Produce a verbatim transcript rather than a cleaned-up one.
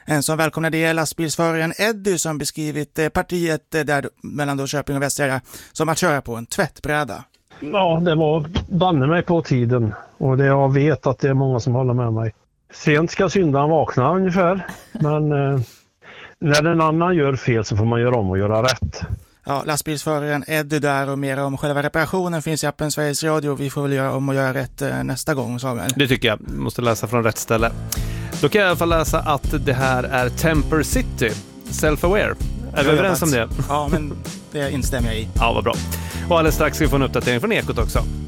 En som välkomnade är lastbilsföraren Eddie som beskrivit partiet där mellan då Köping och Västgöra som att köra på en tvättbräda. Ja, det var banne mig på tiden och det jag vet att det är många som håller med mig. Sent ska syndaren vakna ungefär, men eh, när en annan gör fel så får man göra om och göra rätt. Ja, lastbilsföraren Eddie där och mer om själva reparationen finns i appen Sveriges Radio. Vi får väl göra om och göra rätt eh, nästa gång, Samuel. Det tycker jag. Måste läsa från rätt ställe. Då kan jag i alla fall läsa att det här är Temper City. Self-aware. Är vi överens om det? Ja, men det instämmer jag i. Ja, vad bra. Och alldeles strax ska vi få en uppdatering från Ekot också.